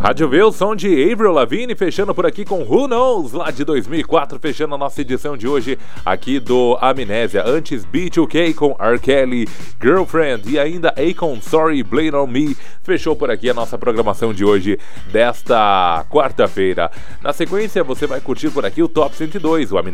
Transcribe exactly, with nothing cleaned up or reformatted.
Rádio V, o som de Avril Lavigne, fechando por aqui com Who Knows, lá de dois mil e quatro, fechando a nossa edição de hoje aqui do Amnésia. Antes, B dois K com R. Kelly, Girlfriend, e ainda Akon, Sorry, Blame on Me, fechou por aqui a nossa programação de hoje, desta quarta-feira. Na sequência, você vai curtir por aqui o Top cento e dois, o Amnésia